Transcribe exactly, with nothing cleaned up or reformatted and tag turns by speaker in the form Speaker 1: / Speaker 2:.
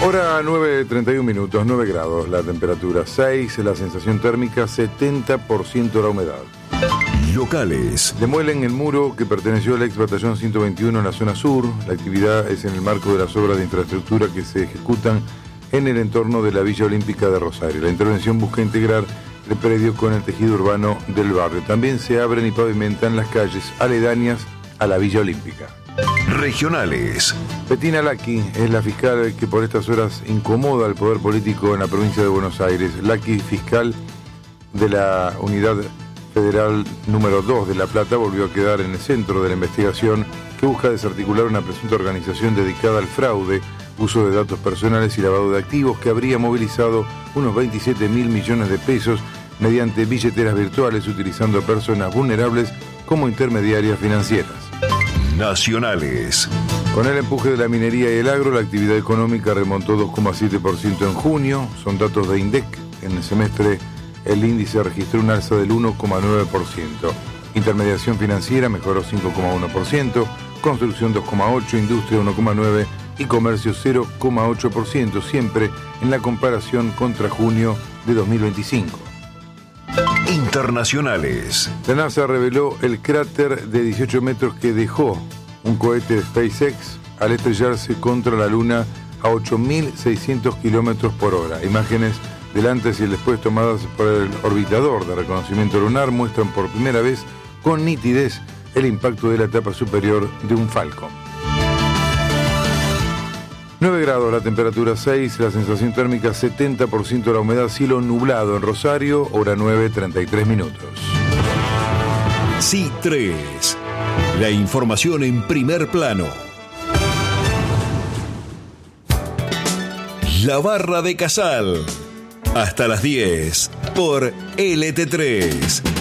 Speaker 1: Hora nueve treinta y uno minutos, nueve grados la temperatura, seis la sensación térmica, setenta por ciento la humedad.
Speaker 2: Locales.
Speaker 1: Demuelen el muro que perteneció al ex batallón ciento veintiuno en la zona sur. La actividad es en el marco de las obras de infraestructura que se ejecutan en el entorno de la Villa Olímpica de Rosario. La intervención busca integrar el predio con el tejido urbano del barrio. También se abren y pavimentan las calles aledañas a la Villa Olímpica.
Speaker 2: Regionales.
Speaker 1: Bettina Lacchi es la fiscal que por estas horas incomoda al poder político en la provincia de Buenos Aires. Lacchi, fiscal de la Unidad Federal número dos de La Plata, volvió a quedar en el centro de la investigación que busca desarticular una presunta organización dedicada al fraude, uso de datos personales y lavado de activos que habría movilizado unos veintisiete mil millones de pesos mediante billeteras virtuales utilizando a personas vulnerables como intermediarias financieras.
Speaker 2: Nacionales.
Speaker 1: Con el empuje de la minería y el agro, la actividad económica remontó dos coma siete por ciento en junio. Son datos de INDEC. En el semestre el índice registró un alza del uno coma nueve por ciento. Intermediación financiera mejoró cinco coma uno por ciento, construcción dos coma ocho por ciento, industria uno coma nueve por ciento y comercio cero coma ocho por ciento, siempre en la comparación contra junio de dos mil veinticinco.
Speaker 2: Internacionales.
Speaker 1: La NASA reveló el cráter de dieciocho metros que dejó un cohete de SpaceX al estrellarse contra la Luna a ocho mil seiscientos kilómetros por hora. Imágenes del antes y el después tomadas por el orbitador de reconocimiento lunar muestran por primera vez con nitidez el impacto de la etapa superior de un Falcon. nueve grados la temperatura, seis la sensación térmica, setenta por ciento la humedad, cielo nublado en Rosario, hora nueve treinta y tres minutos.
Speaker 2: C tres. La información en primer plano. La Barra de Casal. Hasta las diez por L T tres.